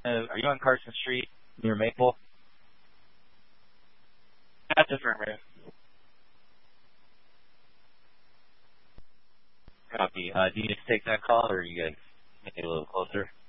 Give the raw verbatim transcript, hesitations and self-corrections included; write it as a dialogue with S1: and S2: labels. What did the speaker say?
S1: Uh, are you on Carson Street near Maple?
S2: That's affirmative.
S1: Copy. Uh, do you need to take that call, or are you guys maybe a little closer?